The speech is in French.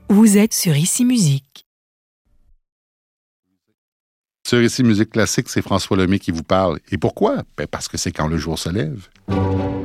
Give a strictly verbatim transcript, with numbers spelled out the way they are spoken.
Vous êtes sur Ici Musique. Sur Ici Musique Classique, c'est François Lemay qui vous parle. Et pourquoi? Ben parce que c'est quand le jour se lève.